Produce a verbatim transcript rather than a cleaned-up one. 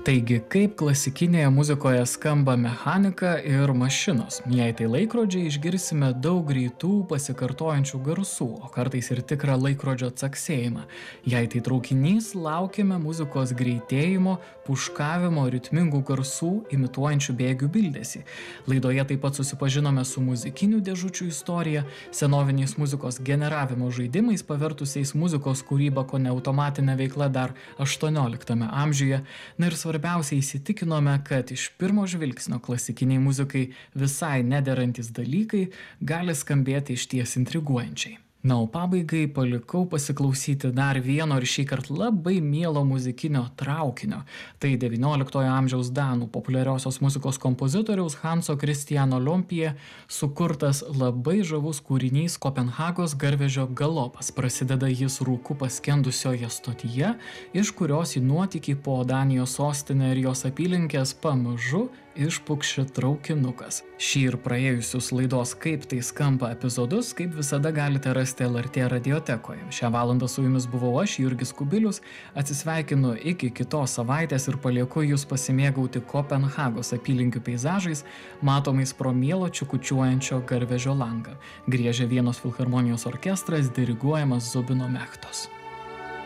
Taigi, kaip klasikinėje muzikoje skamba mechanika ir mašinos. Jei tai laikrodžiai, išgirsime daug greitų pasikartojančių garsų, o kartais ir tikrą laikrodžio caksėjimą. Jei tai traukinys, laukime muzikos greitėjimo, puškavimo, ritmingų garsų, imituojančių bėgių bildesį. Laidoje taip pat susipažinome su muzikinių dėžučių istorija, senoviniais muzikos generavimo žaidimais, pavertusiais muzikos kūrybą kone automatinę veiklą dar aštuonioliktame amžiuje. Na ir svarbiausia, įsitikinome, kad iš pirmo žvilgsnio klasikiniai muzikai visai nederantis dalykai gali skambėti išties intriguojančiai. Na, o pabaigai palikau pasiklausyti dar vieno ir šįkart labai mielo muzikinio traukinio. Tai devynioliktojo amžiaus danų populiariosios muzikos kompozitoriaus Hanso Kristiano Ljompie sukurtas labai žavus kūrinys Kopenhagos garvežio galopas. Prasideda jis rūku paskendusioje stotyje, iš kurios į nuotykį po Danijos sostinę ir jos apylinkės pamažu išpukši traukinukas. Šį ir praėjusius laidos Kaip tai skamba epizodus, kaip visada galite rasti L R T radiotekoje. Šią valandą su jumis buvau aš, Jurgis Kubilius, atsisveikinu iki kitos savaitės ir palieku jūs pasimėgauti Kopenhagos apylinkių peizažais, matomais pro mielo čiukučiuojančio garvežio langą. Griežia Vienos filharmonijos orkestras, diriguojamas Zubino Mechtos.